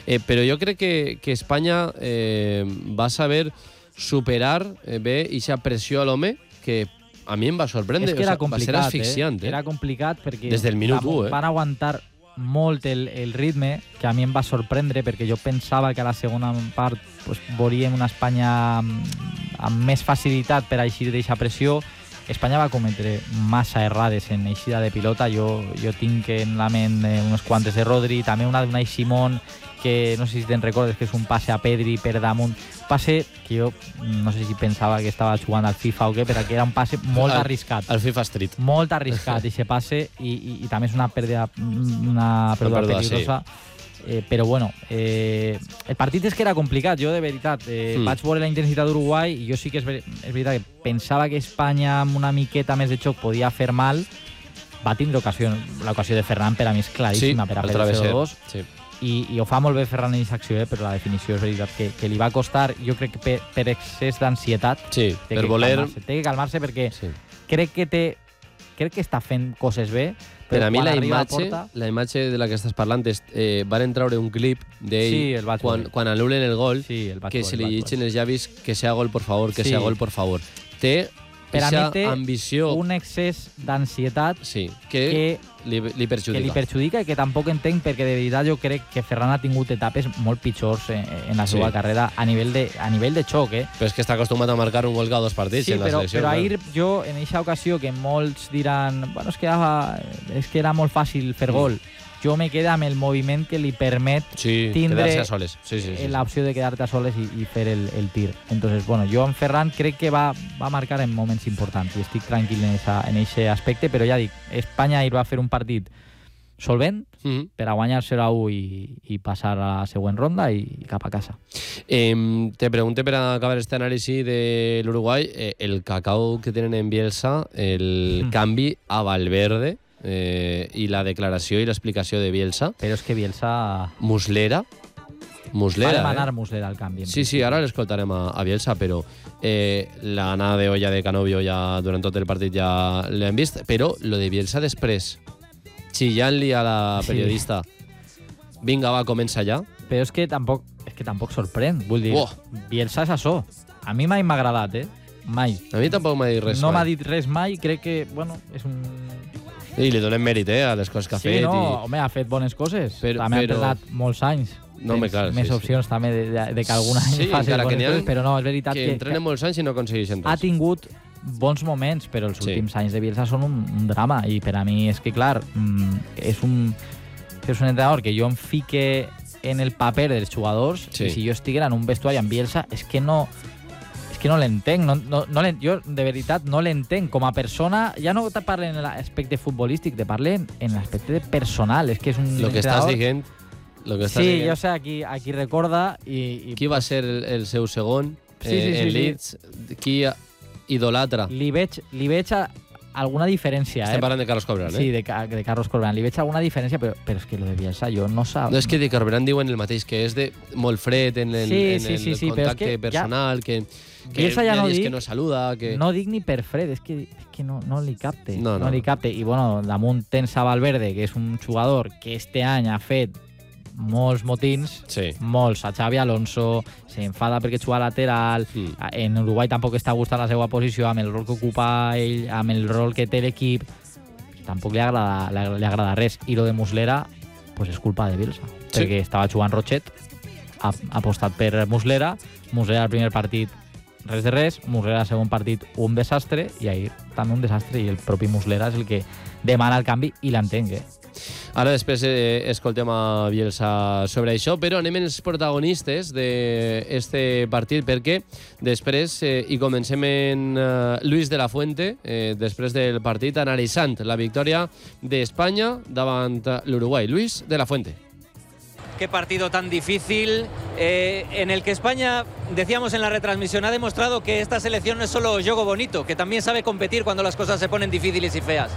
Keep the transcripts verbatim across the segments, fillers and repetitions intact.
Eh, però jo crec que, que Espanya eh, va saber superar eh, bé aquesta pressió a l'home que a mi em va sorprendre. És que era o sea, complicat, va ser asfixiant. Eh? Era complicat perquè des del minut u, eh? van aguantar molt el, el ritme, que a mi em va sorprendre perquè jo pensava que a la segona part pues, veuríem una Espanya amb més facilitat per eixir d'aquesta pressió. Espanya va cometre massa errades en eixida de pilota. Jo, jo tinc en la ment eh, unes quantes de Rodri, també una d'Unai Simón, que no sé si te'n recordes, que és un passe a Pedri per damunt. Passe que jo no sé si pensava que estava jugant al FIFA o què, però que era un passe molt al, arriscat. Al FIFA Street. Molt arriscat, aquest passe, i, i, i també és una pèrdua, una pèrdua peligrosa. Sí. Eh, però bueno, eh, el partit és que era complicat. Jo de veritat eh, mm. vaig veure la intensitat d'Uruguai i jo sí que és, ver és veritat que pensava que Espanya amb una miqueta més de xoc podia fer mal. Va tindre ocasió, l'ocasió de Ferran per a mi és claríssima, sí, per a fer el zero dos. Sí. I, i ho fa molt bé Ferran en aquesta acció, eh, però la definició és veritat que, que li va costar, jo crec que per, per excés d'ansietat. Sí, per voler... Té que calmar-se perquè sí. crec que té crec que està fent coses bé. Per a mi la imatge, porta... la imatge de la que estàs parlant és, eh, van treure un clip d'ell sí, quan, quan anul·len el gol, sí, el que gol, se li llegeixen els llavis que sea gol por favor, que sí. sea gol por favor. Té per a mi té ambició, un excés d'ansietat sí, que, que, li, li perjudica. que li perjudica i que tampoc entenc, perquè de veritat jo crec que Ferran ha tingut etapes molt pitjors en, en la seva sí. carrera a nivell de, a nivell de xoc. Eh? Però és que està acostumat a marcar un gol cada dos partits sí, en la però, selecció. Però ahir jo, en aquesta ocasió, que molts diran bueno, és que era, és que era molt fàcil fer gol, mm. jo me quedo amb el moviment que li permet sí, tindre a soles. Sí, sí, sí, sí. l'opció de quedar-te a soles i, i fer el, el tir. Entonces, bueno, jo en Ferran crec que va, va marcar en moments importants i estic tranquil en aquest aspecte, però ja dic, Espanya ahir va fer un partit solvent mm -hmm. per a guanyar zero a u i, i passar a la següent ronda i, i cap a casa. Eh, te pregunté per acabar este anàlisi de l'Uruguai, eh, el cacao que tenen en Bielsa, el mm. canvi a Valverde, Eh, i la declaració i l'explicació de Bielsa. Però és que Bielsa... Muslera. Muslera, va demanar eh? Muslera al canvi. Sí, sí, ara l'escoltarem a, a Bielsa, però eh, l'anada de olla de Canovio ja durant tot el partit ja l'hem vist, però lo de Bielsa després, xillant-li a la periodista, sí. vinga, va, comença ja. Però és que tampoc, és que tampoc sorprèn. Vull dir, oh. Bielsa és això. A mi mai m'ha agradat, eh? Mai. A mi tampoc m'ha dit res. No m'ha dit res mai, crec que, bueno, és un... I li donem mèrit, eh, a les coses que ha sí, fet. Sí, no, i... home, ha fet bones coses. Però, també però... ha entrenat molts anys. No, me clar, més sí, opcions sí. també de, de, de que algun any sí, faci bones que coses, però no, és veritat que... que... Que entrenen molts anys i no aconsegueixen res. Ha tingut bons moments, però els últims sí. anys de Bielsa són un, un drama, i per a mi és que, clar, és un, és un entrenador que jo em fique en el paper dels jugadors, sí. i si jo estiguera en un vestuari amb Bielsa, és que no... que no l'entenc, no, no, no jo de veritat no l'entenc com a persona. Ja no te parlen en l'aspecte futbolístic, te parlen en l'aspecte personal. És que és un lo que estàs dient, lo que estàs sí, dient. jo sé, aquí, aquí recorda i, i... Qui va ser el, el seu segon sí, sí, eh, sí, en sí, Leeds? Sí. Qui idolatra? Li veig, li veig a, alguna diferència. Estem eh? parlant de Carlos Corberán, eh? Sí, de, de Carlos Corberán. Li veig alguna diferència, però, però és que lo de Bielsa jo no sap. No, és que de Corberán diuen el mateix, que és de molt fred en el, sí, en sí, el sí, sí, contacte que personal, ja... que... Que Bielsa ja no dic, que no saluda, que... no dic ni per fred, és que, és que no, no li capte, no, no. no li capte. I bueno, damunt tens a Valverde, que és un jugador que este any ha fet molts motins, sí. molts. A Xavi Alonso s'enfada perquè juga lateral, mm. en Uruguai tampoc està gustant la seva posició, amb el rol que ocupa ell, amb el rol que té l'equip, tampoc li agrada, li, li agrada res. I lo de Muslera, pues és culpa de Bielsa, sí. perquè estava jugant Rochet, ha, ha apostat per Muslera, Muslera al primer partit res de res, Muslera al segon partit un desastre, i ahir també un desastre, i el propi Muslera és el que demana el canvi, i l'entenc, eh? Ara després eh, escoltem a Bielsa sobre això, però anem als protagonistes d'este partit, perquè després, eh, i comencem en eh, Luis de la Fuente, eh, després del partit, analitzant la victòria d'Espanya davant l'Uruguai. Luis de la Fuente. Qué partido tan difícil, eh, en el que España, decíamos en la retransmisión, ha demostrado que esta selección no es solo juego bonito, que también sabe competir cuando las cosas se ponen difíciles y feas.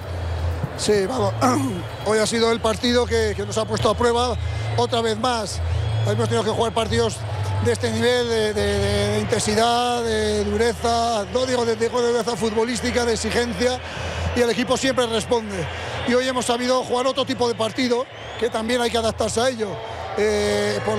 Sí, vamos, hoy ha sido el partido que, que nos ha puesto a prueba otra vez más. Hemos tenido que jugar partidos de este nivel, de, de, de intensidad, de dureza, no digo de, de dureza futbolística, de exigencia, y el equipo siempre responde. Y hoy hemos sabido jugar otro tipo de partido, que también hay que adaptarse a ello. Eh, por